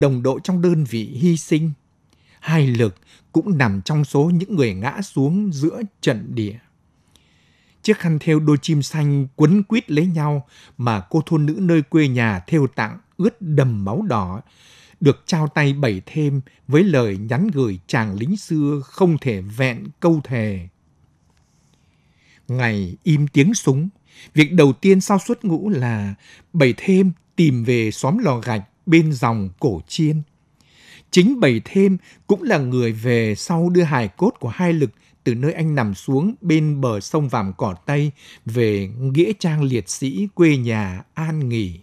đồng đội trong đơn vị hy sinh. Hai Lực cũng nằm trong số những người ngã xuống giữa trận địa. Chiếc khăn thêu đôi chim xanh quấn quýt lấy nhau mà cô thôn nữ nơi quê nhà thêu tặng ướt đầm máu đỏ, được trao tay Bảy Thêm với lời nhắn gửi chàng lính xưa không thể vẹn câu thề. Ngày im tiếng súng, việc đầu tiên sau xuất ngũ là Bảy Thêm tìm về xóm Lò Gạch bên dòng Cổ Chiên. Chính Bảy Thêm cũng là người về sau đưa hài cốt của Hai Lực từ nơi anh nằm xuống bên bờ sông Vàm Cỏ Tây về nghĩa trang liệt sĩ quê nhà an nghỉ.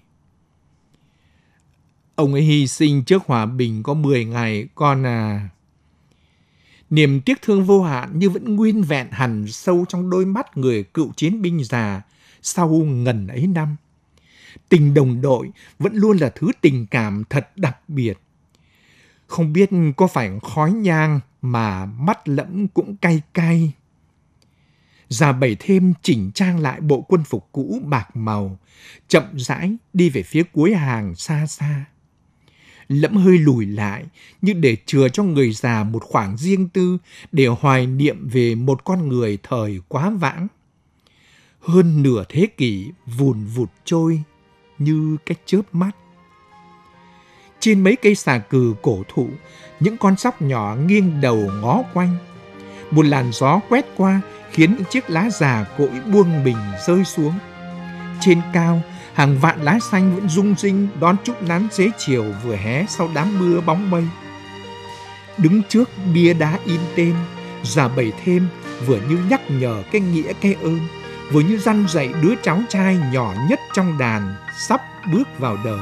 Ông ấy hy sinh trước hòa bình có 10 ngày, con à. Niềm tiếc thương vô hạn như vẫn nguyên vẹn hằn sâu trong đôi mắt người cựu chiến binh già sau ngần ấy năm. Tình đồng đội vẫn luôn là thứ tình cảm thật đặc biệt. Không biết có phải khói nhang mà mắt lẫm cũng cay cay. Già Bảy Thêm chỉnh trang lại bộ quân phục cũ bạc màu, chậm rãi đi về phía cuối hàng xa xa. Lẫm hơi lùi lại như để chừa cho người già một khoảng riêng tư để hoài niệm về một con người thời quá vãng. Hơn nửa thế kỷ vùn vụt trôi như cái chớp mắt. Trên mấy cây xà cừ cổ thụ, những con sóc nhỏ nghiêng đầu ngó quanh. Một làn gió quét qua khiến những chiếc lá già cỗi buông mình rơi xuống. Trên cao, hàng vạn lá xanh vẫn rung rinh đón chút nắng xế chiều vừa hé sau đám mưa bóng mây. Đứng trước bia đá in tên, già Bảy Thêm vừa như nhắc nhở cái nghĩa cái ơn, vừa như răn dạy đứa cháu trai nhỏ nhất trong đàn sắp bước vào đời.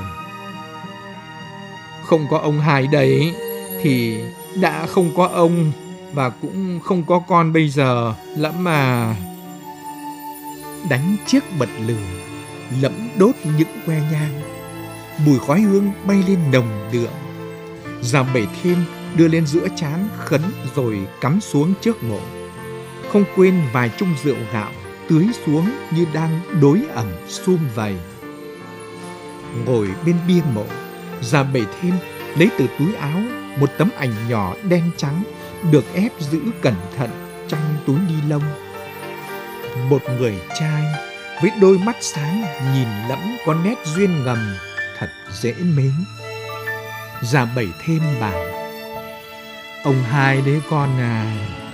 Không có ông Hai đây thì đã không có ông và cũng không có con bây giờ, Lẫm mà. Đánh chiếc bật lửa, Lẫm đốt những que nhang. Mùi khói hương bay lên nồng đượm. Già Bảy Thêm đưa lên giữa trán khấn rồi cắm xuống trước mộ. Không quên vài chung rượu gạo tưới xuống như đang đối ẩm sum vầy. Ngồi bên bia mộ, già Bảy Thêm lấy từ túi áo một tấm ảnh nhỏ đen trắng được ép giữ cẩn thận trong túi ni lông. Một người trai với đôi mắt sáng nhìn Lẫm có nét duyên ngầm thật dễ mến. Già Bảy Thêm bảo: ông Hai đấy con à,